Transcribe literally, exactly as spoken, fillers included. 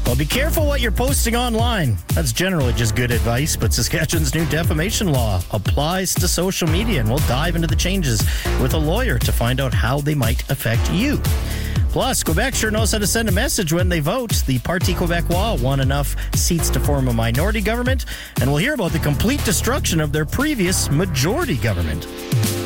Well, be careful what you're posting online. That's generally just good advice, but Saskatchewan's new defamation law applies to social media, and we'll dive into the changes with a lawyer to find out how they might affect you. Plus, Quebec sure knows how to send a message when they vote. The Parti Québécois won enough seats to form a minority government, and we'll hear about the complete destruction of their previous majority government.